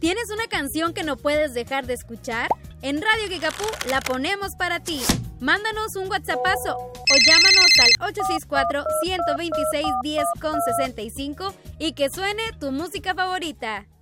¿Tienes una canción que no puedes dejar de escuchar? En Radio Kickapoo la ponemos para ti. Mándanos un WhatsAppazo o llámanos al 864-126-10 con 65 y que suene tu música favorita.